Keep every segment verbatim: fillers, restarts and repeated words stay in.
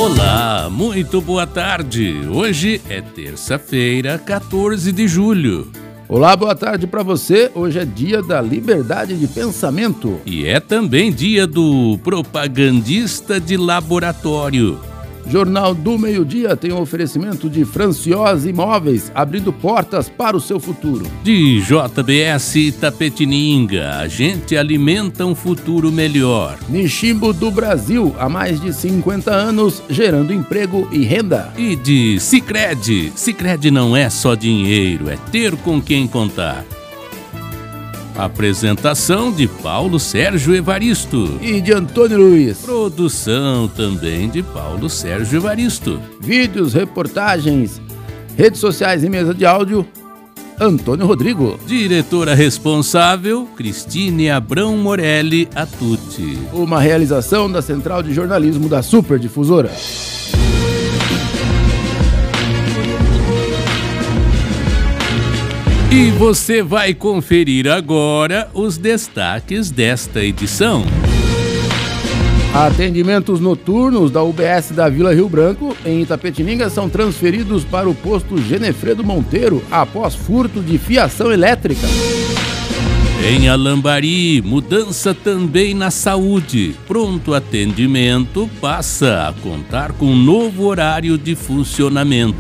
Olá, muito boa tarde. Hoje é terça-feira, quatorze de julho. Olá, boa tarde para você. Hoje é dia da liberdade de pensamento. E é também dia do propagandista de laboratório. Jornal do Meio-Dia tem um oferecimento de Franciose Imóveis, abrindo portas para o seu futuro. De J B S Itapetininga, a gente alimenta um futuro melhor. Nishimbo do Brasil, há mais de cinquenta anos, gerando emprego e renda. E de Sicredi. Sicredi não é só dinheiro, é ter com quem contar. Apresentação de Paulo Sérgio Evaristo. E de Antônio Luiz. Produção também de Paulo Sérgio Evaristo. Vídeos, reportagens, redes sociais e mesa de áudio, Antônio Rodrigo. Diretora responsável, Cristine Abrão Morelli Atuti. Uma realização da Central de Jornalismo da Superdifusora. E você vai conferir agora os destaques desta edição. Atendimentos noturnos da U B S da Vila Rio Branco, em Itapetininga, são transferidos para o posto Genefredo Monteiro após furto de fiação elétrica. Em Alambari, mudança também na saúde. Pronto Atendimento passa a contar com um novo horário de funcionamento.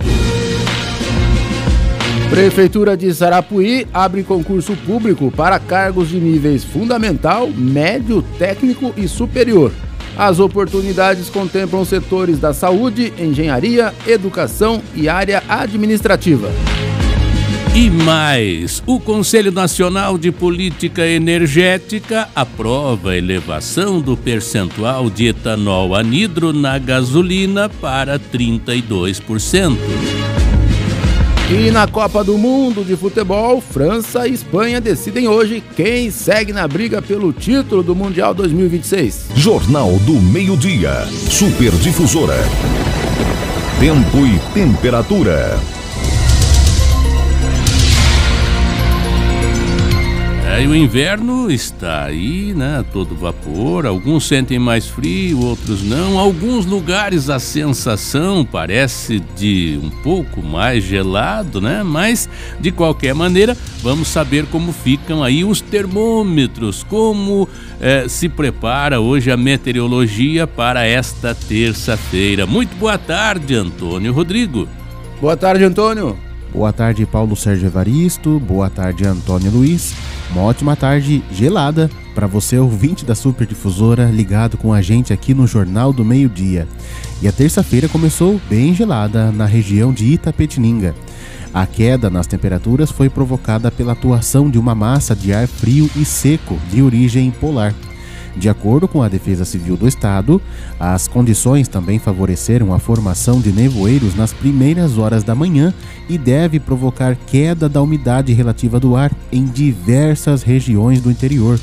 Prefeitura de Sarapuí abre concurso público para cargos de níveis fundamental, médio, técnico e superior. As oportunidades contemplam setores da saúde, engenharia, educação e área administrativa. E mais, o Conselho Nacional de Política Energética aprova a elevação do percentual de etanol anidro na gasolina para trinta e dois por cento. E na Copa do Mundo de Futebol, França e Espanha decidem hoje quem segue na briga pelo título do Mundial dois mil e vinte e seis. Jornal do Meio-Dia, Superdifusora. Tempo e temperatura. É, e o inverno está aí, né, a todo vapor. Alguns sentem mais frio, outros não. Alguns lugares a sensação parece de um pouco mais gelado, né? Mas, de qualquer maneira, vamos saber como ficam aí os termômetros, como é, se prepara hoje a meteorologia para esta terça-feira. Muito boa tarde, Antônio Rodrigo. Boa tarde, Antônio. Boa tarde, Paulo Sérgio Evaristo. Boa tarde, Antônio Luiz. Uma ótima tarde gelada para você, ouvinte da Superdifusora, ligado com a gente aqui no Jornal do Meio-Dia. E a terça-feira começou bem gelada na região de Itapetininga. A queda nas temperaturas foi provocada pela atuação de uma massa de ar frio e seco de origem polar. De acordo com a Defesa Civil do Estado, as condições também favoreceram a formação de nevoeiros nas primeiras horas da manhã e deve provocar queda da umidade relativa do ar em diversas regiões do interior.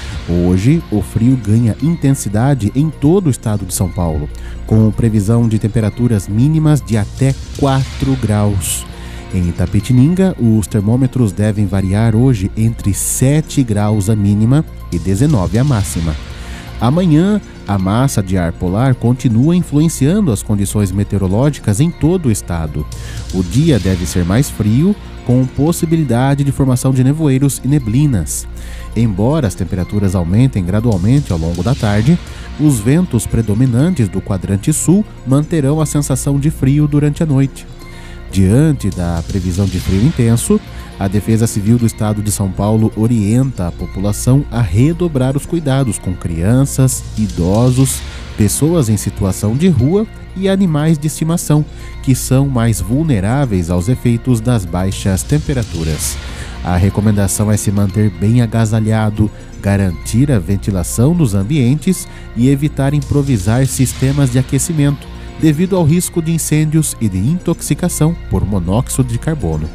Hoje, o frio ganha intensidade em todo o estado de São Paulo, com previsão de temperaturas mínimas de até quatro graus. Em Itapetininga, os termômetros devem variar hoje entre sete graus a mínima e dezenove a máxima. Amanhã, a massa de ar polar continua influenciando as condições meteorológicas em todo o estado. O dia deve ser mais frio, com possibilidade de formação de nevoeiros e neblinas. Embora as temperaturas aumentem gradualmente ao longo da tarde, os ventos predominantes do quadrante sul manterão a sensação de frio durante a noite. Diante da previsão de frio intenso, a Defesa Civil do Estado de São Paulo orienta a população a redobrar os cuidados com crianças, idosos, pessoas em situação de rua e animais de estimação, que são mais vulneráveis aos efeitos das baixas temperaturas. A recomendação é se manter bem agasalhado, garantir a ventilação dos ambientes e evitar improvisar sistemas de aquecimento, devido ao risco de incêndios e de intoxicação por monóxido de carbono.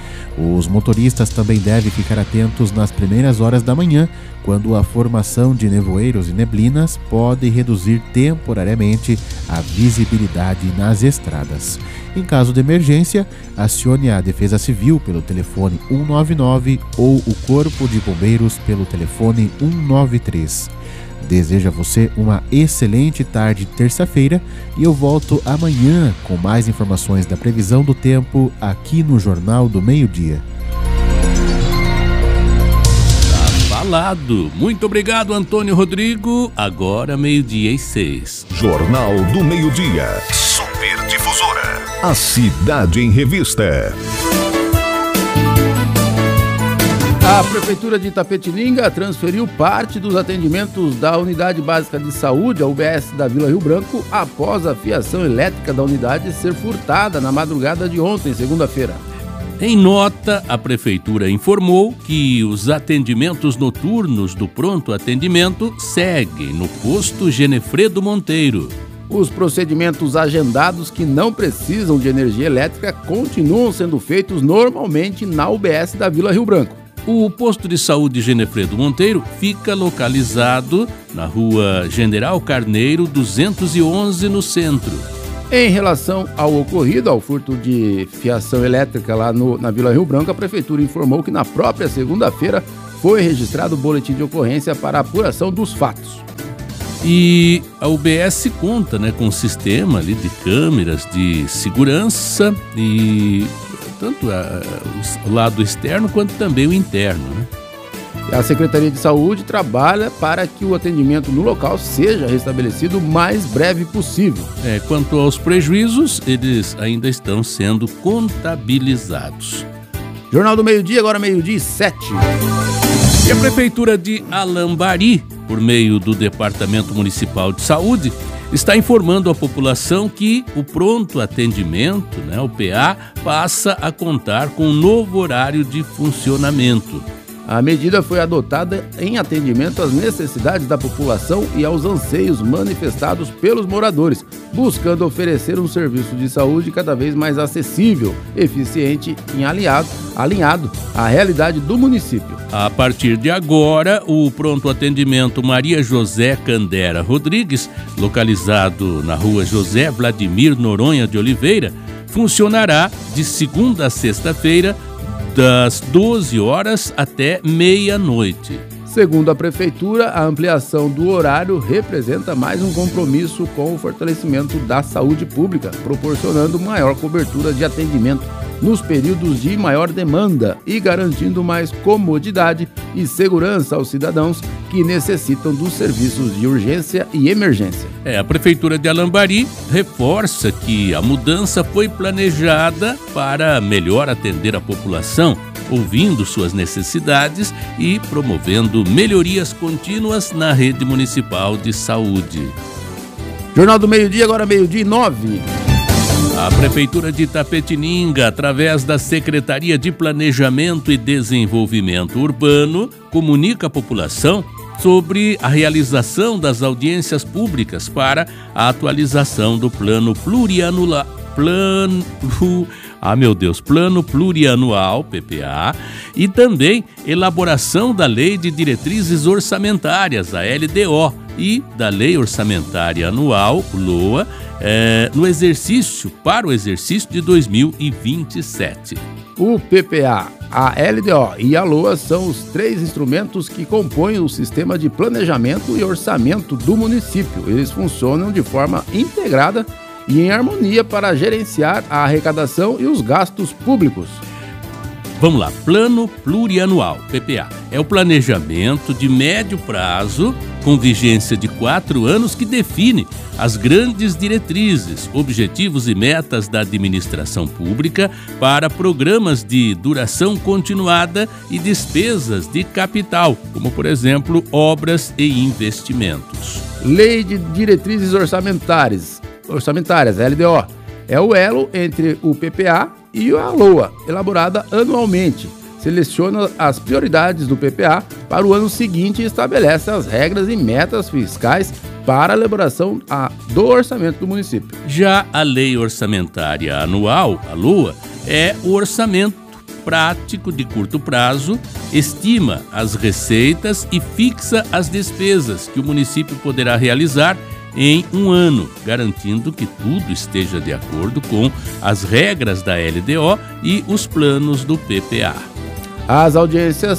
Os motoristas também devem ficar atentos nas primeiras horas da manhã, quando a formação de nevoeiros e neblinas pode reduzir temporariamente a visibilidade nas estradas. Em caso de emergência, acione a Defesa Civil pelo telefone um nove nove ou o Corpo de Bombeiros pelo telefone um nove três. Desejo a você uma excelente tarde de terça-feira e eu volto amanhã com mais informações da previsão do tempo aqui no Jornal do Meio-Dia. Tá falado. Muito obrigado, Antônio Rodrigo. Agora meio-dia e seis. Jornal do Meio-Dia. Super Difusora. A Cidade em Revista. A Prefeitura de Itapetininga transferiu parte dos atendimentos da Unidade Básica de Saúde, a U B S da Vila Rio Branco, após a fiação elétrica da unidade ser furtada na madrugada de ontem, segunda-feira. Em nota, a Prefeitura informou que os atendimentos noturnos do pronto atendimento seguem no posto Genefredo Monteiro. Os procedimentos agendados que não precisam de energia elétrica continuam sendo feitos normalmente na U B S da Vila Rio Branco. O posto de saúde Genefredo Monteiro fica localizado na rua General Carneiro duzentos e onze, no centro. Em relação ao ocorrido, ao furto de fiação elétrica lá no, na Vila Rio Branco, a Prefeitura informou que na própria segunda-feira foi registrado o boletim de ocorrência para a apuração dos fatos. E a U B S conta, né, com um sistema ali de câmeras de segurança e tanto a, o lado externo quanto também o interno, né? A Secretaria de Saúde trabalha para que o atendimento no local seja restabelecido o mais breve possível. É, quanto aos prejuízos, eles ainda estão sendo contabilizados. Jornal do Meio-Dia, agora meio-dia e sete. E a Prefeitura de Alambari, por meio do Departamento Municipal de Saúde, está informando a população que o pronto atendimento, né, o P A, passa a contar com um novo horário de funcionamento. A medida foi adotada em atendimento às necessidades da população e aos anseios manifestados pelos moradores, buscando oferecer um serviço de saúde cada vez mais acessível, eficiente e alinhado, alinhado à realidade do município. A partir de agora, o pronto atendimento Maria José Candera Rodrigues, localizado na rua José Vladimir Noronha de Oliveira, funcionará de segunda a sexta-feira, das doze horas até meia-noite. Segundo a Prefeitura, a ampliação do horário representa mais um compromisso com o fortalecimento da saúde pública, proporcionando maior cobertura de atendimento nos períodos de maior demanda e garantindo mais comodidade e segurança aos cidadãos que necessitam dos serviços de urgência e emergência. É, a Prefeitura de Alambari reforça que a mudança foi planejada para melhor atender a população, ouvindo suas necessidades e promovendo melhorias contínuas na rede municipal de saúde. Jornal do Meio-Dia, agora meio-dia e nove. A Prefeitura de Itapetininga, através da Secretaria de Planejamento e Desenvolvimento Urbano, comunica à população sobre a realização das audiências públicas para a atualização do Plano Plurianual, plano, ah, meu Deus, Plano Plurianual, P P A, e também elaboração da Lei de Diretrizes Orçamentárias, a L D O, e da Lei Orçamentária Anual, L O A, é, no exercício, para o exercício de dois mil e vinte e sete. O P P A, a L D O e a L O A são os três instrumentos que compõem o sistema de planejamento e orçamento do município. Eles funcionam de forma integrada e em harmonia para gerenciar a arrecadação e os gastos públicos. Vamos lá, Plano Plurianual, P P A, é o planejamento de médio prazo, com vigência de quatro anos, que define as grandes diretrizes, objetivos e metas da administração pública para programas de duração continuada e despesas de capital, como, por exemplo, obras e investimentos. Lei de Diretrizes Orçamentárias, orçamentárias, L D O, é o elo entre o P P A e a L O A, elaborada anualmente. Seleciona as prioridades do P P A para o ano seguinte e estabelece as regras e metas fiscais para a elaboração do orçamento do município. Já a Lei Orçamentária Anual, a L O A, é o orçamento prático de curto prazo, estima as receitas e fixa as despesas que o município poderá realizar em um ano, garantindo que tudo esteja de acordo com as regras da L D O e os planos do P P A. As audiências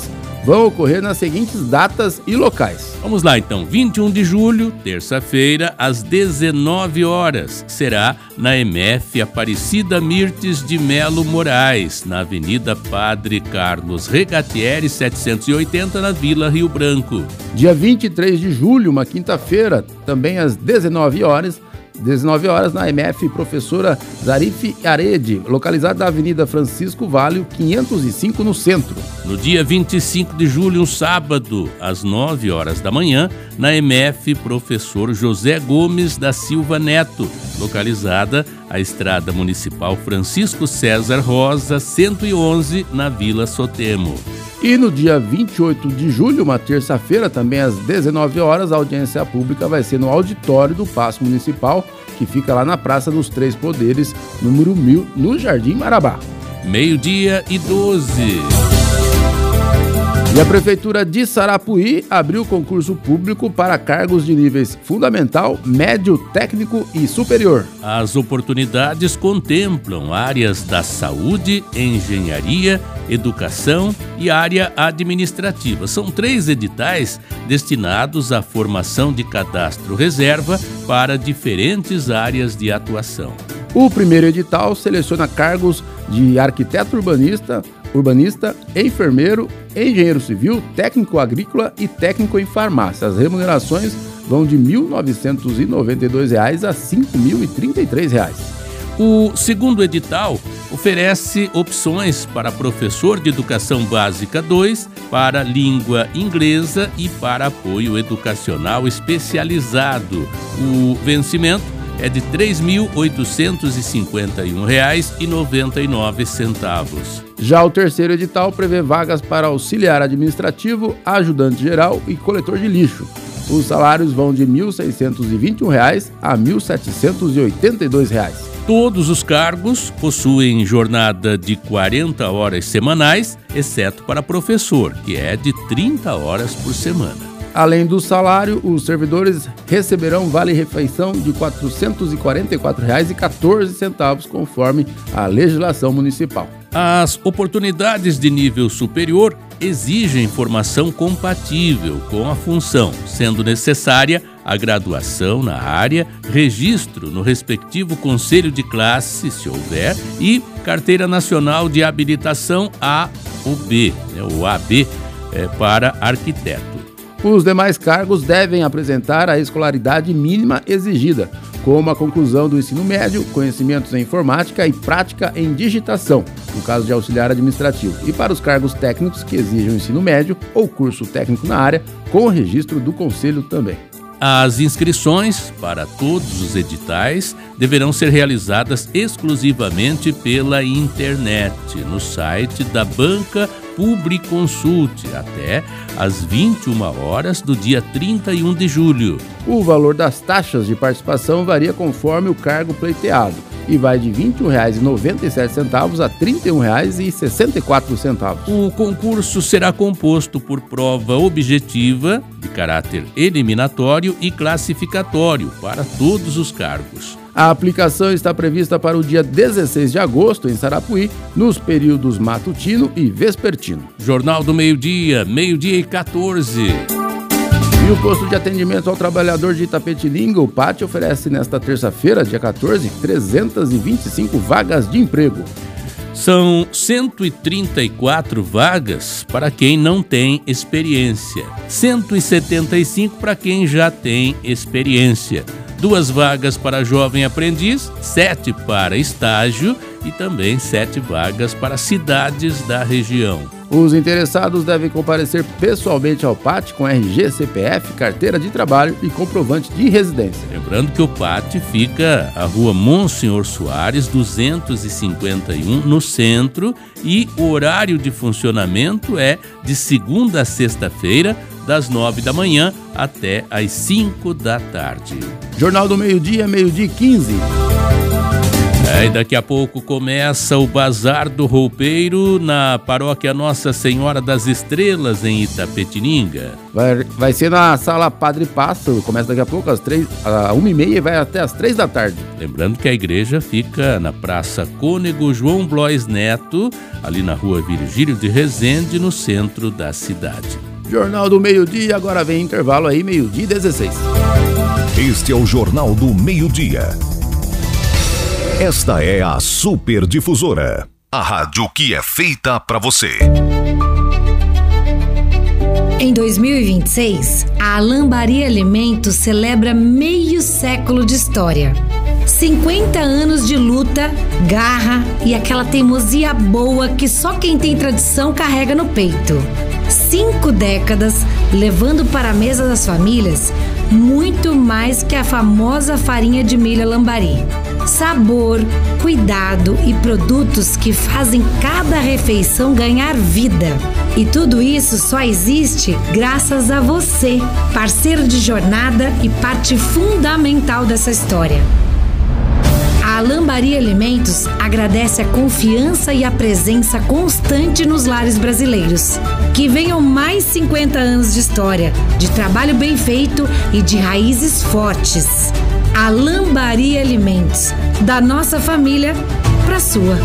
vão ocorrer nas seguintes datas e locais. Vamos lá então, vinte e um de julho, terça-feira, às dezenove horas, será na M F Aparecida Mirtes de Melo Moraes, na Avenida Padre Carlos Regatieri, setecentos e oitenta, na Vila Rio Branco. Dia vinte e três de julho, uma quinta-feira, também às dezenove horas, dezenove horas na M F Professora Zarif Arede, localizada na Avenida Francisco Vale, quinhentos e cinco, no centro. No dia vinte e cinco de julho, um sábado, às nove horas da manhã, na M F Professor José Gomes da Silva Neto, localizada a Estrada Municipal Francisco César Rosa, cento e onze, na Vila Sotemo. E no dia vinte e oito de julho, uma terça-feira, também às dezenove horas, a audiência pública vai ser no auditório do Paço Municipal, que fica lá na Praça dos Três Poderes, número mil, no Jardim Marabá. Meio-dia e doze. E a Prefeitura de Sarapuí abriu concurso público para cargos de níveis fundamental, médio, técnico e superior. As oportunidades contemplam áreas da saúde, engenharia, educação e área administrativa. São três editais destinados à formação de cadastro reserva para diferentes áreas de atuação. O primeiro edital seleciona cargos de arquiteto urbanista, urbanista, enfermeiro, engenheiro civil, técnico agrícola e técnico em farmácia. As remunerações vão de mil novecentos e noventa e dois reais a cinco mil e trinta e três reais. O segundo edital oferece opções para professor de Educação Básica dois, para língua inglesa e para apoio educacional especializado. O vencimento é de três mil oitocentos e cinquenta e um reais e noventa e nove centavos. Já o terceiro edital prevê vagas para auxiliar administrativo, ajudante geral e coletor de lixo. Os salários vão de mil seiscentos e vinte e um reais a mil setecentos e oitenta e dois reais. Todos os cargos possuem jornada de quarenta horas semanais, exceto para professor, que é de trinta horas por semana. Além do salário, os servidores receberão vale-refeição de quatrocentos e quarenta e quatro reais e quatorze centavos, conforme a legislação municipal. As oportunidades de nível superior exigem formação compatível com a função, sendo necessária a graduação na área, registro no respectivo conselho de classe, se houver, e Carteira Nacional de Habilitação A ou B, né, o A B, é, para arquiteto. Os demais cargos devem apresentar a escolaridade mínima exigida, como a conclusão do ensino médio, conhecimentos em informática e prática em digitação, no caso de auxiliar administrativo, e para os cargos técnicos que exigem o ensino médio ou curso técnico na área, com o registro do conselho também. As inscrições para todos os editais deverão ser realizadas exclusivamente pela internet, no site da Banca Publiconsult, até às vinte e uma horas do dia trinta e um de julho. O valor das taxas de participação varia conforme o cargo pleiteado e vai de vinte e um reais e noventa e sete centavos a trinta e um reais e sessenta e quatro centavos. O concurso será composto por prova objetiva, de caráter eliminatório e classificatório para todos os cargos. A aplicação está prevista para o dia dezesseis de agosto, em Sarapuí, nos períodos matutino e vespertino. Jornal do Meio-Dia, meio-dia e quatorze. E o posto de atendimento ao trabalhador de Itapetininga, o P A T, oferece nesta terça-feira, dia quatorze, trezentas e vinte e cinco vagas de emprego. São cento e trinta e quatro vagas para quem não tem experiência, cento e setenta e cinco para quem já tem experiência. Duas vagas para jovem aprendiz, sete para estágio e também sete vagas para cidades da região. Os interessados devem comparecer pessoalmente ao P A T com R G, C P F, carteira de trabalho e comprovante de residência. Lembrando que o P A T fica à rua Monsenhor Soares, duzentos e cinquenta e um, no centro, e o horário de funcionamento é de segunda a sexta-feira, das nove da manhã até às cinco da tarde. Jornal do Meio-Dia, meio-dia e quinze. É, e daqui a pouco começa o Bazar do Roupeiro na paróquia Nossa Senhora das Estrelas, em Itapetininga. Vai, vai ser na Sala Padre Pássaro, começa daqui a pouco às três, a uma e meia e vai até às três da tarde. Lembrando que a igreja fica na Praça Cônego João Blois Neto, ali na Rua Virgílio de Rezende, no centro da cidade. Jornal do Meio-Dia, agora vem intervalo aí, meio-dia e dezesseis. Este é o Jornal do Meio-Dia. Esta é a Super Difusora, a rádio que é feita pra você. Em dois mil e vinte e seis, a Lambari Alimentos celebra meio século de história. cinquenta anos de luta, garra e aquela teimosia boa que só quem tem tradição carrega no peito. Cinco décadas levando para a mesa das famílias muito mais que a famosa farinha de milho Lambari. Sabor, cuidado e produtos que fazem cada refeição ganhar vida. E tudo isso só existe graças a você, parceiro de jornada e parte fundamental dessa história. A Lambari Alimentos agradece a confiança e a presença constante nos lares brasileiros. Que venham mais cinquenta anos de história, de trabalho bem feito e de raízes fortes. A Lambari Alimentos, da nossa família para sua.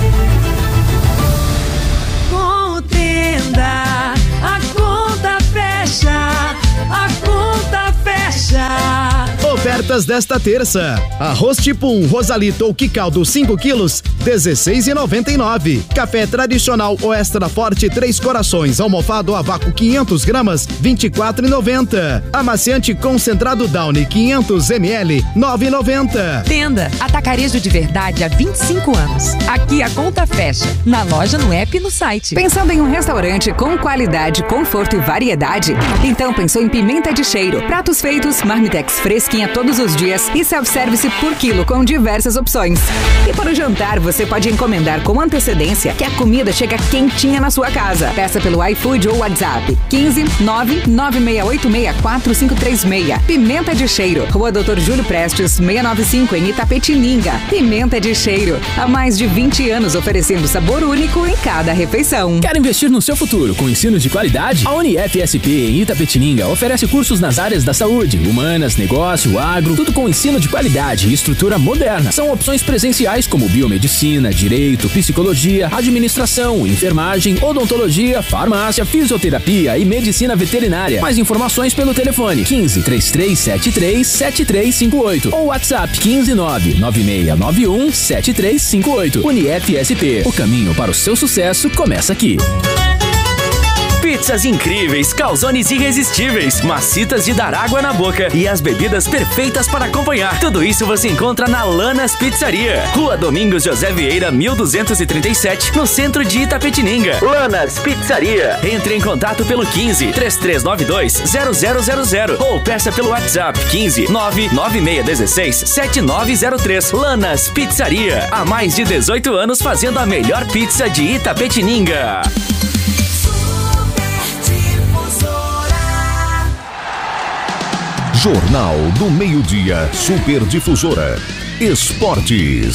Contenda, a conta fecha, a conta fecha. Ofertas desta terça: arroz tipo um Rosalito ou Quicaldo cinco quilos, dezesseis reais e noventa e nove centavos. Café tradicional ou extra forte três corações almofado a vácuo quinhentas gramas, vinte e quatro reais e noventa centavos. Amaciante concentrado Downy quinhentos mililitros, nove reais e noventa centavos. Tenda Atacarejo de Verdade há vinte e cinco anos. Aqui a conta fecha. Na loja, no app e no site. Pensando em um restaurante com qualidade, conforto e variedade? Então pensou em Pimenta de Cheiro. Pratos feitos, marmitex fresquinha todos os dias e self-service por quilo com diversas opções. E para o jantar, você pode encomendar com antecedência que a comida chega quentinha na sua casa. Peça pelo iFood ou WhatsApp quinze nove nove seis oito seis quatro cinco três seis. Pimenta de Cheiro, Rua doutor Júlio Prestes, seiscentos e noventa e cinco, em Itapetininga. Pimenta de Cheiro, há mais de vinte anos oferecendo sabor único em cada refeição. Quer investir no seu futuro com ensino de qualidade? A Unif S P em Itapetininga oferece cursos nas áreas da saúde, humanas, negócio, agro, tudo com ensino de qualidade e estrutura moderna. São opções presenciais como biomedicina, direito, psicologia, administração, enfermagem, odontologia, farmácia, fisioterapia e medicina veterinária. Mais informações pelo telefone quinze, três três sete três, sete três cinco oito ou WhatsApp quinze nove nove seis nove um sete três cinco oito. Unif S P. O caminho para o seu sucesso começa aqui. Pizzas incríveis, calzones irresistíveis, macitas de dar água na boca e as bebidas perfeitas para acompanhar. Tudo isso você encontra na Lanas Pizzaria. Rua Domingos José Vieira, mil duzentos e trinta e sete, no centro de Itapetininga. Lanas Pizzaria. Entre em contato pelo quinze, três três nove dois, zero zero zero zero ou peça pelo WhatsApp quinze, nove nove seis um seis, sete nove zero três. Lanas Pizzaria. Há mais de dezoito anos fazendo a melhor pizza de Itapetininga. Jornal do Meio-Dia, Super Difusora. Esportes.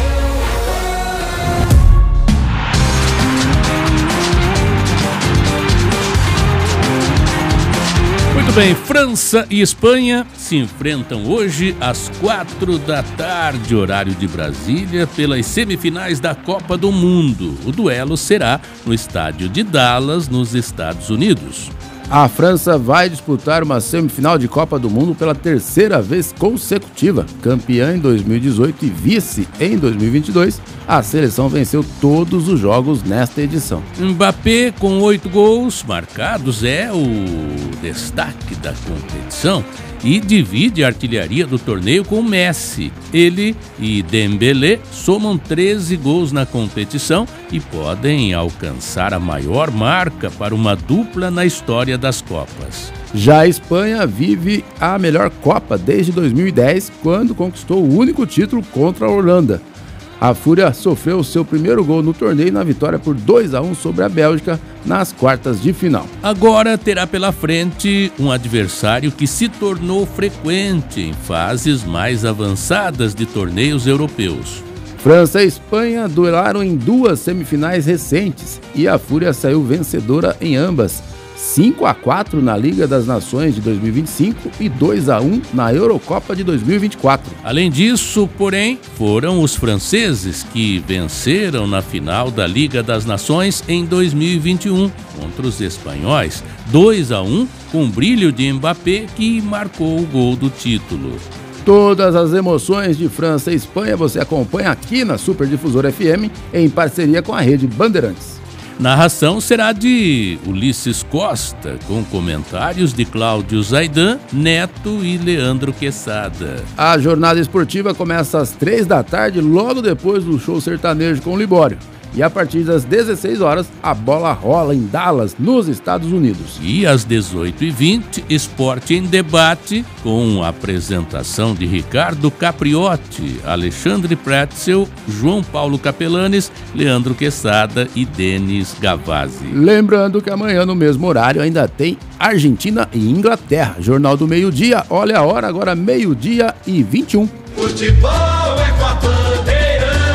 Muito bem, França e Espanha se enfrentam hoje às quatro da tarde, horário de Brasília, pelas semifinais da Copa do Mundo. O duelo será no estádio de Dallas, nos Estados Unidos. A França vai disputar uma semifinal de Copa do Mundo pela terceira vez consecutiva. Campeã em dois mil e dezoito e vice em dois mil e vinte e dois, a seleção venceu todos os jogos nesta edição. Mbappé, com oito gols marcados, é o destaque da competição e divide a artilharia do torneio com Messi. Ele e Dembélé somam treze gols na competição e podem alcançar a maior marca para uma dupla na história das Copas. Já a Espanha vive a melhor Copa desde dois mil e dez, quando conquistou o único título contra a Holanda. A Fúria sofreu seu primeiro gol no torneio na vitória por dois a um sobre a Bélgica nas quartas de final. Agora terá pela frente um adversário que se tornou frequente em fases mais avançadas de torneios europeus. França e Espanha duelaram em duas semifinais recentes e a Fúria saiu vencedora em ambas. cinco a quatro na Liga das Nações de dois mil e vinte e cinco e dois a um na Eurocopa de dois mil e vinte e quatro. Além disso, porém, foram os franceses que venceram na final da Liga das Nações em dois mil e vinte e um contra os espanhóis, dois a um, com brilho de Mbappé, que marcou o gol do título. Todas as emoções de França e Espanha você acompanha aqui na Super Difusora F M em parceria com a Rede Bandeirantes. Narração será de Ulisses Costa, com comentários de Cláudio Zaidan, Neto e Leandro Quesada. A jornada esportiva começa às três da tarde, logo depois do show sertanejo com o Libório. E a partir das dezesseis horas, a bola rola em Dallas, nos Estados Unidos. E às dezoito e vinte, Esporte em Debate, com a apresentação de Ricardo Capriotti, Alexandre Pretzel, João Paulo Capelanes, Leandro Quesada e Denis Gavazzi. Lembrando que amanhã, no mesmo horário, ainda tem Argentina e Inglaterra. Jornal do Meio-Dia, olha a hora, agora meio-dia e vinte e um. Futebol é com a Bandeirantes.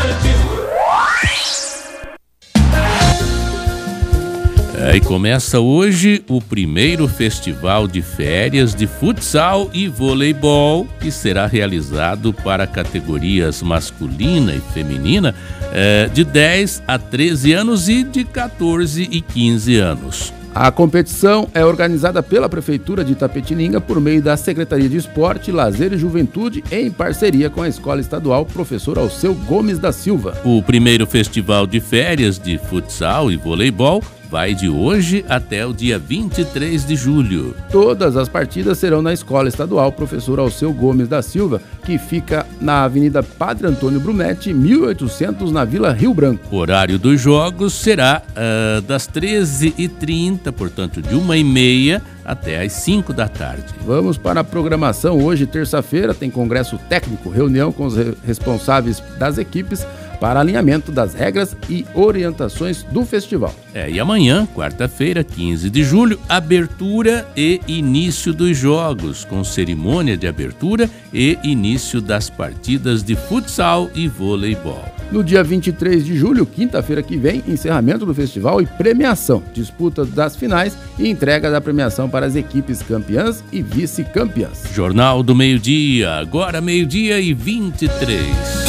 É, e começa hoje o primeiro festival de férias de futsal e voleibol, que será realizado para categorias masculina e feminina é, de dez a treze anos e de quatorze e quinze anos. A competição é organizada pela Prefeitura de Itapetininga por meio da Secretaria de Esporte, Lazer e Juventude, em parceria com a Escola Estadual Professor Alceu Gomes da Silva. O primeiro festival de férias de futsal e voleibol vai de hoje até o dia vinte e três de julho. Todas as partidas serão na Escola Estadual Professor Alceu Gomes da Silva, que fica na Avenida Padre Antônio Brunetti, mil e oitocentos, na Vila Rio Branco. O horário dos jogos será uh, das treze e trinta, portanto de uma e meia até às cinco da tarde. Vamos para a programação. Hoje, terça-feira, tem congresso técnico, reunião com os responsáveis das equipes para alinhamento das regras e orientações do festival. É, e amanhã, quarta-feira, quinze de julho, abertura e início dos jogos, com cerimônia de abertura e início das partidas de futsal e voleibol. No dia vinte e três de julho, quinta-feira que vem, encerramento do festival e premiação, disputa das finais e entrega da premiação para as equipes campeãs e vice-campeãs. Jornal do Meio-Dia, agora meio-dia e vinte e três.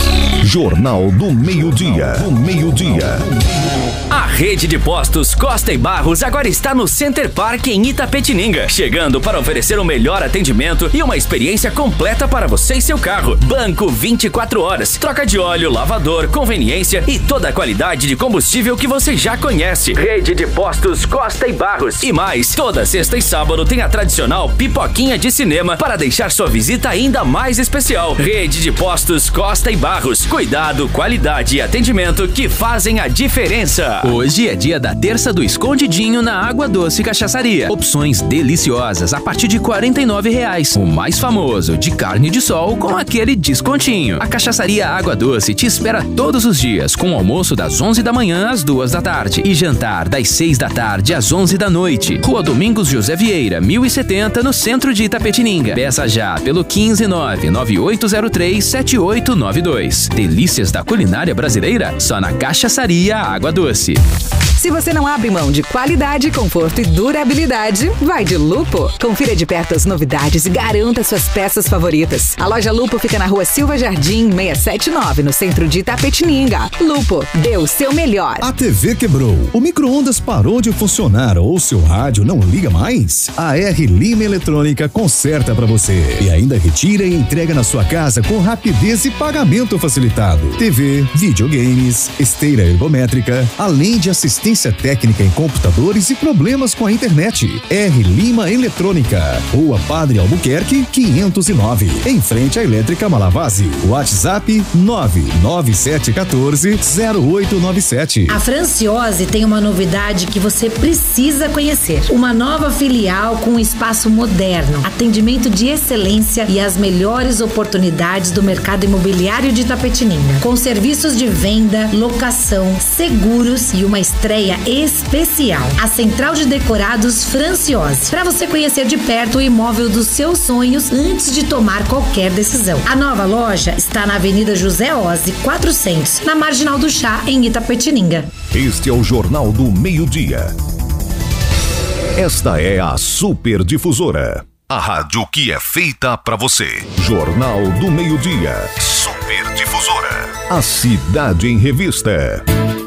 Jornal do Meio-Dia. Do Meio-Dia. A rede de postos Costa e Barros agora está no Center Park em Itapetininga, chegando para oferecer o melhor atendimento e uma experiência completa para você e seu carro. Banco vinte e quatro horas, troca de óleo, lavador, conveniência e toda a qualidade de combustível que você já conhece. Rede de postos Costa e Barros. E mais, toda sexta e sábado tem a tradicional pipoquinha de cinema para deixar sua visita ainda mais especial. Rede de postos Costa e Barros. Cuidado, qualidade e atendimento que fazem a diferença. Hoje é dia da terça do escondidinho na Água Doce Cachaçaria. Opções deliciosas a partir de quarenta e nove reais. O mais famoso de carne de sol com aquele descontinho. A Cachaçaria Água Doce te espera todos os dias com almoço das onze da manhã às duas da tarde e jantar das seis da tarde às onze da noite. Rua Domingos José Vieira, mil e setenta, no centro de Itapetininga. Peça já pelo quinze nove nove oito zero três sete oito nove dois. Delícias da culinária brasileira só na Cachaçaria Água Doce. Se você não abre mão de qualidade, conforto e durabilidade, vai de Lupo. Confira de perto as novidades e garanta suas peças favoritas. A loja Lupo fica na Rua Silva Jardim, seiscentos e setenta e nove, no centro de Itapetininga. Lupo, dê o seu melhor. A T V quebrou, o micro-ondas parou de funcionar ou seu rádio não liga mais? A R Lima Eletrônica conserta pra você e ainda retira e entrega na sua casa com rapidez e pagamento facilitado. T V, videogames, esteira ergométrica, além de assistência técnica em computadores e problemas com a internet. R Lima Eletrônica, Rua Padre Albuquerque, quinhentos e nove, em frente à Elétrica Malavase. WhatsApp nove nove sete um quatro zero oito nove sete. A Franciose tem uma novidade que você precisa conhecer. Uma nova filial com um espaço moderno, atendimento de excelência e as melhores oportunidades do mercado imobiliário de Itapetininga. Com serviços de venda, locação, seguros e uma estreia ideia especial, a Central de Decorados Franciose, para você conhecer de perto o imóvel dos seus sonhos antes de tomar qualquer decisão. A nova loja está na Avenida José Ozzi, quatrocentos, na Marginal do Chá, em Itapetininga. Este é o Jornal do Meio-Dia. Esta é a Super Difusora, a rádio que é feita para você. Jornal do Meio-Dia. Super Difusora. A cidade em revista.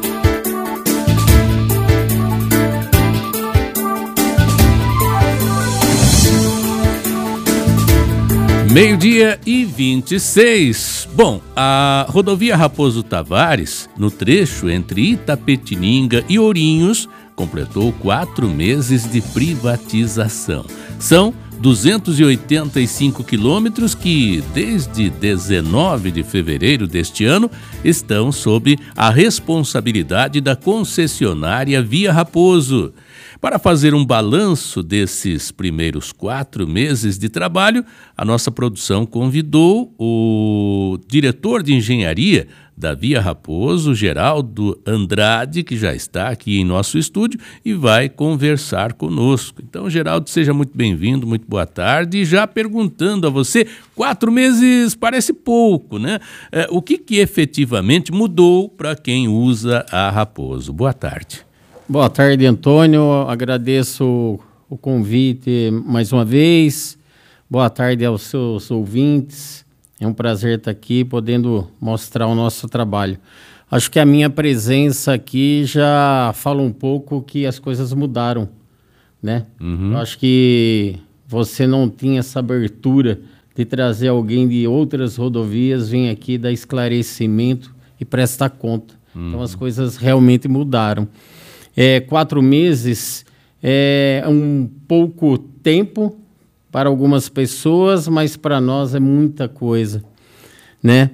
Meio-dia e vinte e seis. Bom, a rodovia Raposo Tavares, no trecho entre Itapetininga e Ourinhos, completou quatro meses de privatização. São duzentos e oitenta e cinco quilômetros que, desde dezenove de fevereiro deste ano, estão sob a responsabilidade da concessionária Via Raposo. Para fazer um balanço desses primeiros quatro meses de trabalho, a nossa produção convidou o diretor de engenharia da Via Raposo, Geraldo Andrade, que já está aqui em nosso estúdio e vai conversar conosco. Então, Geraldo, seja muito bem-vindo, muito boa tarde. E já perguntando a você, quatro meses parece pouco, né? É, o que, que efetivamente mudou para quem usa a Raposo? Boa tarde. Boa tarde, Antônio. Agradeço o convite mais uma vez. Boa tarde aos seus ouvintes. É um prazer estar aqui, podendo mostrar o nosso trabalho. Acho que a minha presença aqui já fala um pouco que as coisas mudaram, né? Uhum. Eu acho que você não tinha essa abertura de trazer alguém de outras rodovias, vir aqui dar esclarecimento e prestar conta. Uhum. Então as coisas realmente mudaram. É, quatro meses é um pouco tempo para algumas pessoas, mas para nós é muita coisa, né?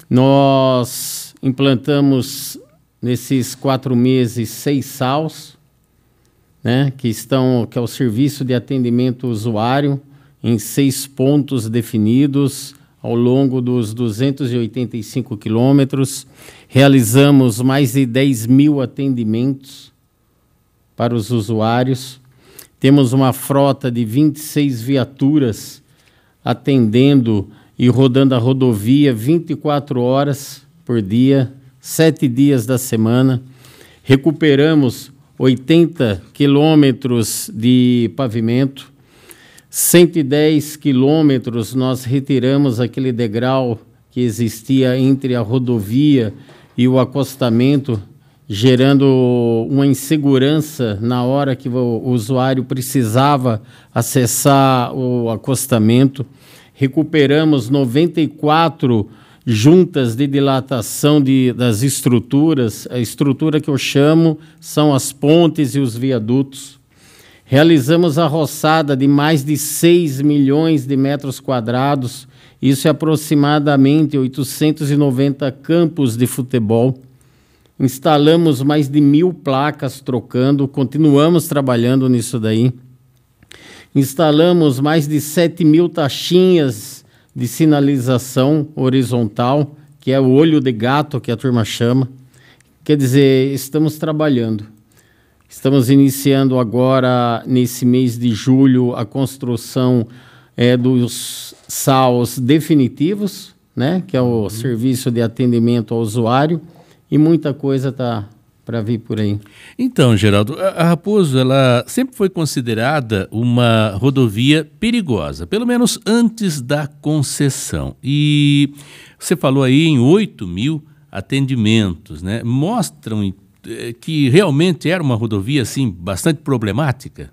Nós implantamos nesses quatro meses seis S A Us, né? Que estão, que é o serviço de atendimento usuário, em seis pontos definidos ao longo dos duzentos e oitenta e cinco quilômetros. Realizamos mais de dez mil atendimentos para os usuários. Temos uma frota de vinte e seis viaturas atendendo e rodando a rodovia vinte e quatro horas por dia, sete dias da semana. Recuperamos oitenta quilômetros de pavimento, cento e dez quilômetros nós retiramos aquele degrau que existia entre a rodovia e o acostamento, gerando uma insegurança na hora que o usuário precisava acessar o acostamento. Recuperamos noventa e quatro juntas de dilatação de, das estruturas. A estrutura que eu chamo são as pontes e os viadutos. Realizamos a roçada de mais de seis milhões de metros quadrados. Isso é aproximadamente oitocentos e noventa campos de futebol. Instalamos mais de mil placas trocando, continuamos trabalhando nisso daí. Instalamos mais de sete mil taxinhas de sinalização horizontal, que é o olho de gato que a turma chama. Quer dizer, estamos trabalhando. Estamos iniciando agora, nesse mês de julho, a construção é, dos S A Us definitivos, né, que é o uhum. serviço de atendimento ao usuário. E muita coisa está para vir por aí. Então, Geraldo, a Raposo ela sempre foi considerada uma rodovia perigosa, pelo menos antes da concessão. E você falou aí em oito mil atendimentos, né? Mostram que realmente era uma rodovia assim, bastante problemática?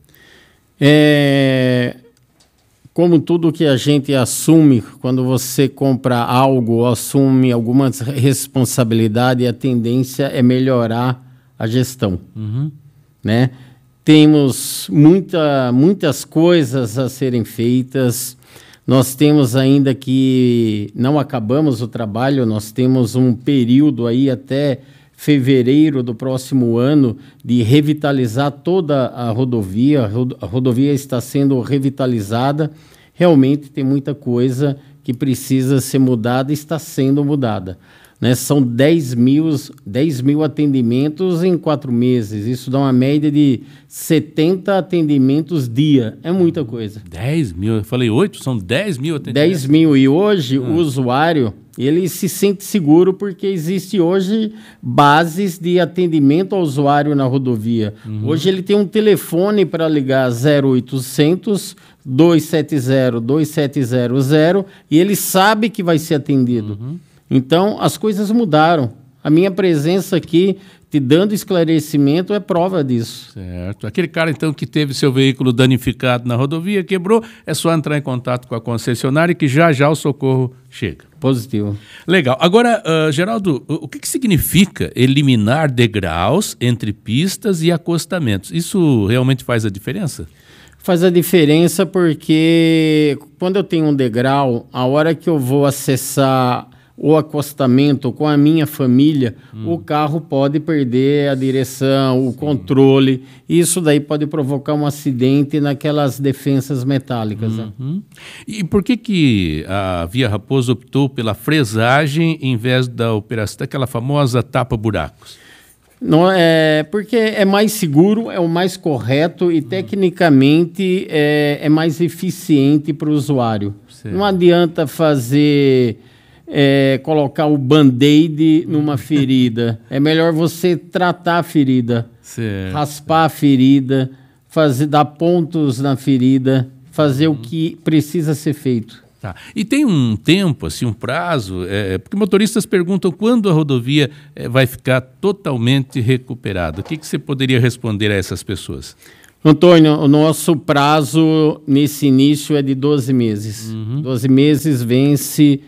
É... Como tudo que a gente assume, quando você compra algo, assume alguma responsabilidade, a tendência é melhorar a gestão. Uhum. Né? Temos muita, muitas coisas a serem feitas. Nós temos ainda que não acabamos o trabalho, nós temos um período aí até fevereiro do próximo ano de revitalizar toda a rodovia. A rodovia está sendo revitalizada. Realmente tem muita coisa que precisa ser mudada e está sendo mudada. né? São dez mil, dez mil atendimentos em quatro meses. Isso dá uma média de setenta atendimentos dia. É muita coisa. dez mil? Eu falei oito? São dez mil atendimentos? dez mil. E hoje ah. o usuário, ele se sente seguro porque existe hoje bases de atendimento ao usuário na rodovia. Uhum. Hoje ele tem um telefone para ligar zero oitocentos, dois sete zero, dois sete zero zero e ele sabe que vai ser atendido. Uhum. Então, as coisas mudaram. A minha presença aqui, te dando esclarecimento, é prova disso. Certo. Aquele cara, então, que teve seu veículo danificado na rodovia, quebrou, é só entrar em contato com a concessionária que já já o socorro chega. Positivo. Legal. Agora, uh, Geraldo, o, o que, que significa eliminar degraus entre pistas e acostamentos? Isso realmente faz a diferença? Faz a diferença porque quando eu tenho um degrau, a hora que eu vou acessar o acostamento com a minha família, hum. o carro pode perder a direção, o Sim. controle. Isso daí pode provocar um acidente naquelas defensas metálicas. Uhum. Né? E por que, que a Via Raposo optou pela fresagem em vez da operação, daquela famosa tapa-buracos? Não, é porque é mais seguro, é o mais correto e hum. tecnicamente é, é mais eficiente para o usuário. Certo. Não adianta fazer... É, colocar o band-aid numa ferida. É melhor você tratar a ferida, certo. raspar a ferida, fazer, dar pontos na ferida, fazer uhum. o que precisa ser feito. Tá. E tem um tempo, assim, um prazo, é, porque motoristas perguntam quando a rodovia é, vai ficar totalmente recuperada. O que, que você poderia responder a essas pessoas? Antônio, o nosso prazo nesse início é de doze meses. Uhum. doze meses vence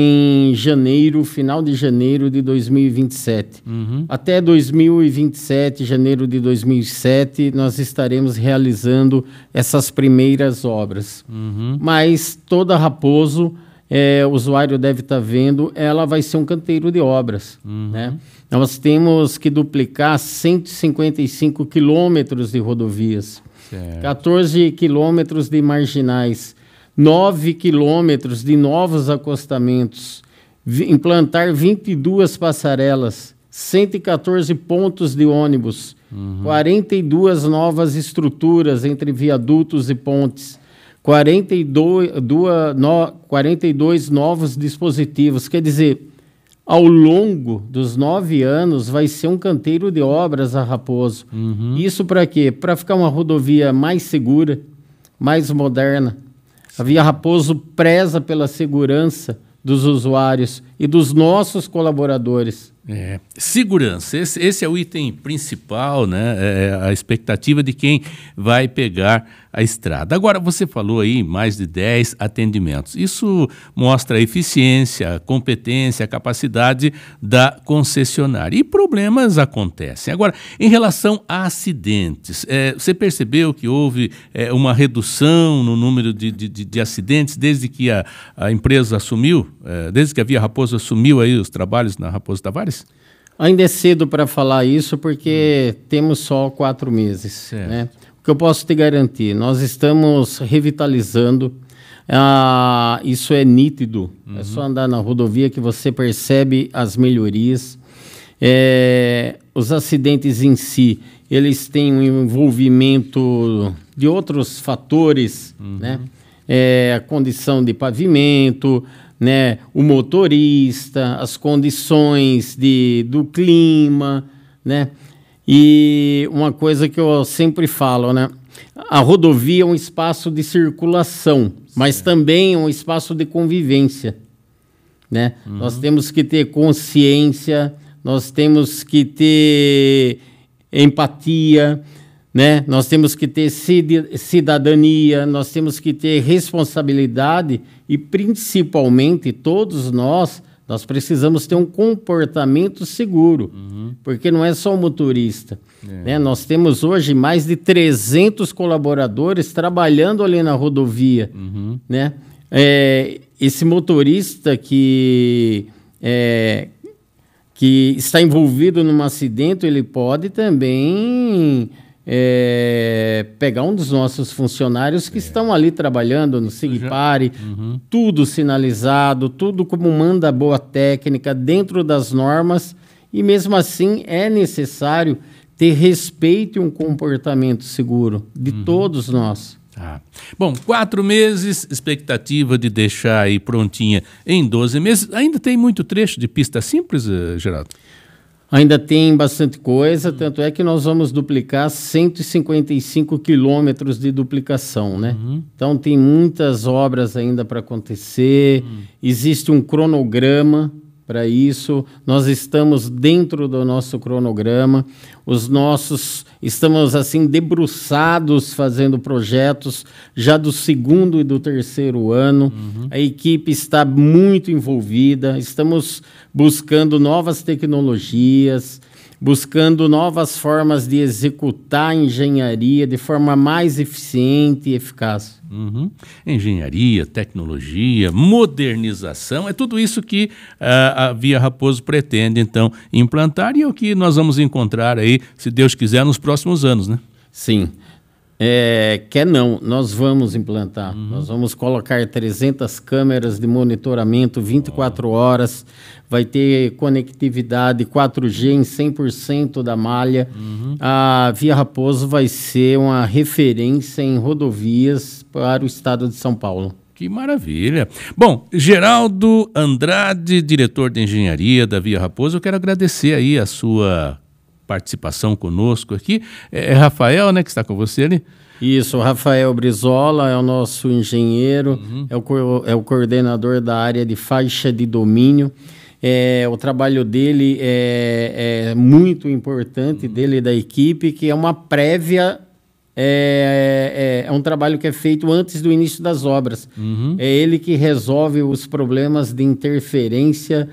em janeiro, final de janeiro de dois mil e vinte e sete. Uhum. Até dois mil e vinte e sete, janeiro de dois mil e sete, nós estaremos realizando essas primeiras obras. Uhum. Mas toda Raposo, é, o usuário deve estar vendo, ela vai ser um canteiro de obras. Uhum. Né? Nós temos que duplicar cento e cinquenta e cinco quilômetros de rodovias, certo. quatorze quilômetros de marginais, nove quilômetros de novos acostamentos, vi, implantar vinte e duas passarelas, cento e quatorze pontos de ônibus, uhum. quarenta e duas novas estruturas entre viadutos e pontes, quarenta e dois, duas, no, quarenta e dois novos dispositivos. Quer dizer, ao longo dos nove anos vai ser um canteiro de obras a Raposo. Uhum. Isso para quê? Para ficar uma rodovia mais segura, mais moderna. A Via Raposo preza pela segurança dos usuários e dos nossos colaboradores. É, segurança, esse, esse é o item principal, né? É a expectativa de quem vai pegar a estrada. Agora, você falou aí mais de dez atendimentos. Isso mostra a eficiência, a competência, a capacidade da concessionária. E problemas acontecem. Agora, em relação a acidentes, é, você percebeu que houve é, uma redução no número de, de, de acidentes desde que a, a empresa assumiu, é, desde que a Via Raposo assumiu aí os trabalhos na Raposo Tavares? Ainda é cedo para falar isso porque hum. temos só quatro meses. Né? O que eu posso te garantir, nós estamos revitalizando, ah, isso é nítido, uhum. é só andar na rodovia que você percebe as melhorias. É, os acidentes em si, eles têm um envolvimento de outros fatores, uhum. né? É, a condição de pavimento, né, o motorista, as condições de, do clima, né? E uma coisa que eu sempre falo, né? A rodovia é um espaço de circulação, certo. mas também é um espaço de convivência, né? Uhum. Nós temos que ter consciência, nós temos que ter empatia, né? Nós temos que ter cidadania, nós temos que ter responsabilidade e, principalmente, todos nós, nós precisamos ter um comportamento seguro, uhum. porque não é só o motorista. É. Né? Nós temos hoje mais de trezentos colaboradores trabalhando ali na rodovia. Uhum. Né? É, esse motorista que... É, que está envolvido num acidente, ele pode também é, pegar um dos nossos funcionários que é. estão ali trabalhando no Sigpare, uhum. tudo sinalizado, tudo como manda boa técnica, dentro das normas, e mesmo assim é necessário ter respeito e um comportamento seguro de uhum. todos nós. Ah. Bom, quatro meses, expectativa de deixar aí prontinha em doze meses. Ainda tem muito trecho de pista simples, Geraldo? Ainda tem bastante coisa, tanto é que nós vamos duplicar cento e cinquenta e cinco quilômetros de duplicação, né? Uhum. Então tem muitas obras ainda para acontecer, uhum. existe um cronograma para isso, nós estamos dentro do nosso cronograma, os nossos, estamos assim debruçados fazendo projetos já do segundo e do terceiro ano, uhum. a equipe está muito envolvida, estamos buscando novas tecnologias, buscando novas formas de executar a engenharia de forma mais eficiente e eficaz. Uhum. Engenharia, tecnologia, modernização, é tudo isso que uh, a Via Raposo pretende, então, implantar, e é o que nós vamos encontrar aí, se Deus quiser, nos próximos anos, né? Sim. É, quer não, nós vamos implantar. Uhum. Nós vamos colocar trezentas câmeras de monitoramento vinte e quatro oh. horas, vai ter conectividade quatro G em cem por cento da malha. Uhum. A Via Raposo vai ser uma referência em rodovias para o estado de São Paulo. Que maravilha. Bom, Geraldo Andrade, diretor de engenharia da Via Raposo, eu quero agradecer aí a sua participação conosco aqui. É, é Rafael, né, que está com você ali? Isso, o Rafael Brizola é o nosso engenheiro, uhum. é, o co é o coordenador da área de faixa de domínio. É, o trabalho dele é, é muito importante, uhum. dele e da equipe, que é uma prévia, é, é, é um trabalho que é feito antes do início das obras. Uhum. É ele que resolve os problemas de interferência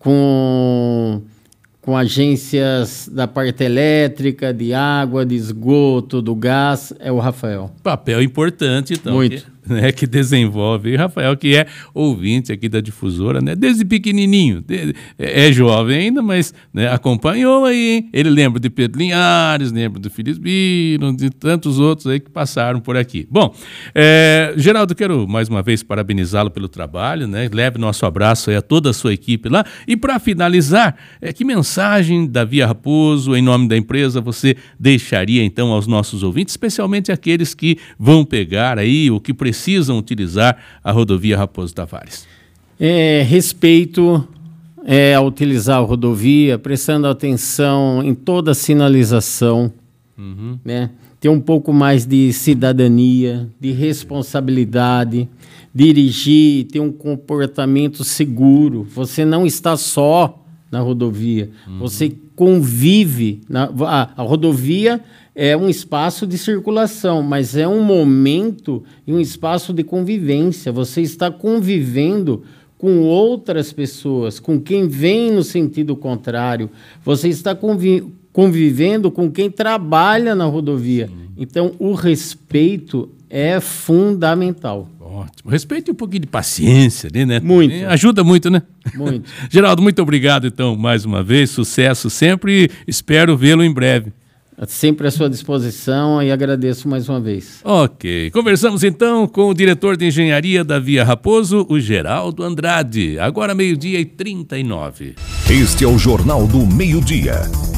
com... com agências da parte elétrica, de água, de esgoto, do gás, é o Rafael. Papel importante, então. Muito. Que, né, que desenvolve. E Rafael, que é ouvinte aqui da Difusora, né, desde pequenininho, de, é, é jovem ainda, mas né, acompanhou aí, hein? Ele lembra de Pedro Linhares, lembra do Felisbino, de tantos outros aí que passaram por aqui. Bom, é, Geraldo, quero mais uma vez parabenizá-lo pelo trabalho, né? Leve nosso abraço aí a toda a sua equipe lá. E para finalizar, é, que mensagem da Via Raposo, em nome da empresa, você deixaria então aos nossos ouvintes, especialmente aqueles que vão pegar aí o que precisam precisam utilizar a rodovia Raposo Tavares? É, respeito é, a utilizar a rodovia, prestando atenção em toda a sinalização, uhum. né? Ter um pouco mais de cidadania, de responsabilidade, dirigir, ter um comportamento seguro. Você não está só na rodovia, uhum. você convive. Na, a, a rodovia é um espaço de circulação, mas é um momento e um espaço de convivência. Você está convivendo com outras pessoas, com quem vem no sentido contrário. Você está convi- convivendo com quem trabalha na rodovia. Sim. Então, o respeito é fundamental. Ótimo. Respeito e um pouquinho de paciência, né? Muito. Ajuda muito, né? Muito. Geraldo, muito obrigado, então, mais uma vez. Sucesso sempre e espero vê-lo em breve. Sempre à sua disposição e agradeço mais uma vez. Ok. Conversamos então com o diretor de engenharia da Via Raposo, o Geraldo Andrade. Agora meio-dia e trinta e nove. Este é o Jornal do Meio-Dia.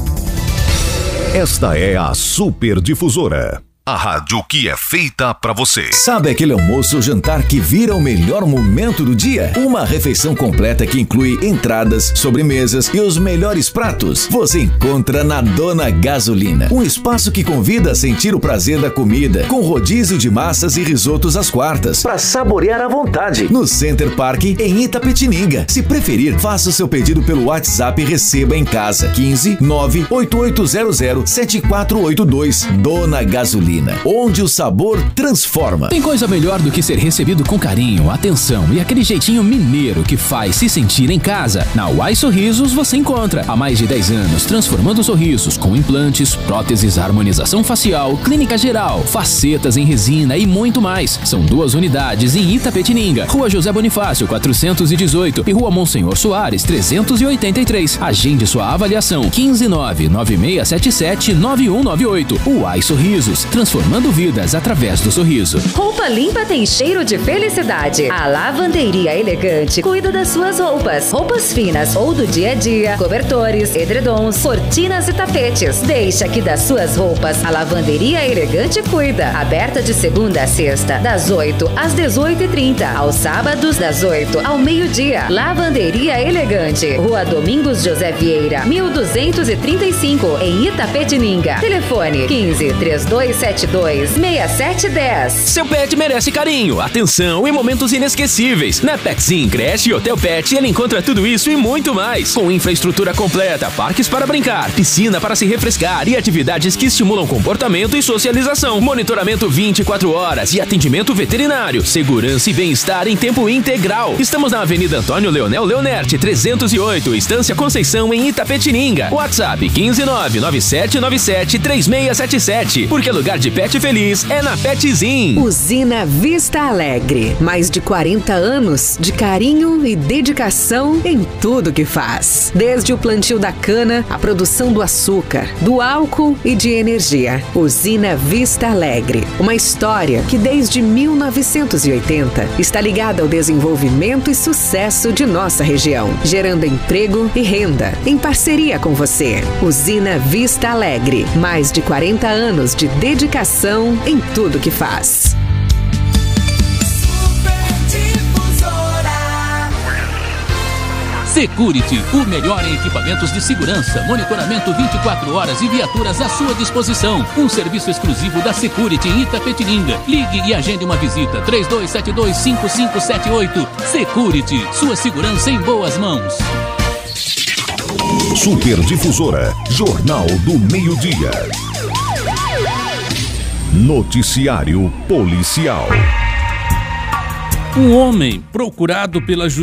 Esta é a Super Difusora. A rádio que é feita pra você. Sabe aquele almoço ou jantar que vira o melhor momento do dia? Uma refeição completa que inclui entradas, sobremesas e os melhores pratos. Você encontra na Dona Gasolina. Um espaço que convida a sentir o prazer da comida, com rodízio de massas e risotos às quartas, para saborear à vontade. No Center Park, em Itapetininga. Se preferir, faça o seu pedido pelo WhatsApp e receba em casa. quinze nove oito oito zero zero sete quatro oito dois. Dona Gasolina. Gasolina, onde o sabor transforma. Tem coisa melhor do que ser recebido com carinho, atenção e aquele jeitinho mineiro que faz se sentir em casa. Na Uai Sorrisos você encontra há mais de dez anos transformando sorrisos com implantes, próteses, harmonização facial, clínica geral, facetas em resina e muito mais. São duas unidades em Itapetininga, Rua José Bonifácio quatrocentos e dezoito e Rua Monsenhor Soares trezentos e oitenta e três. Agende sua avaliação quinze nove nove seis sete sete nove um nove oito. Uai Sorrisos, transformando vidas através do sorriso. Roupa limpa tem cheiro de felicidade. A Lavanderia Elegante cuida das suas roupas. Roupas finas ou do dia a dia, cobertores, edredons, cortinas e tapetes. Deixa que das suas roupas a Lavanderia Elegante cuida. Aberta de segunda a sexta, das oito às dezoito e trinta. Aos sábados, das oito ao meio-dia. Lavanderia Elegante. Rua Domingos José Vieira, mil duzentos e trinta e cinco, em Itapetininga. Telefone quinze, três dois sete dois, seis sete um zero. Seu pet merece carinho, atenção e momentos inesquecíveis. Na Petsim Creche e Hotel Pet ele encontra tudo isso e muito mais. Com infraestrutura completa, parques para brincar, piscina para se refrescar e atividades que estimulam comportamento e socialização. Monitoramento vinte e quatro horas e atendimento veterinário. Segurança e bem-estar em tempo integral. Estamos na Avenida Antônio Leonel Leonerte, trezentos e oito, Estância Conceição, em Itapetininga. WhatsApp quinze nove nove sete nove sete três seis sete sete. Porque lugar de pet feliz é na Petzin. Usina Vista Alegre. Mais de quarenta anos de carinho e dedicação em tudo que faz. Desde o plantio da cana, a produção do açúcar, do álcool e de energia. Usina Vista Alegre. Uma história que desde mil novecentos e oitenta está ligada ao desenvolvimento e sucesso de nossa região, gerando emprego e renda em parceria com você. Usina Vista Alegre. Mais de quarenta anos de dedicação em tudo que faz. Security, o melhor em equipamentos de segurança, monitoramento vinte e quatro horas e viaturas à sua disposição. Um serviço exclusivo da Security em Itapetininga. Ligue e agende uma visita. três dois sete dois, cinco cinco sete oito. Security, sua segurança em boas mãos. Super Difusora, Jornal do Meio-Dia. Noticiário Policial. Um homem procurado pela justiça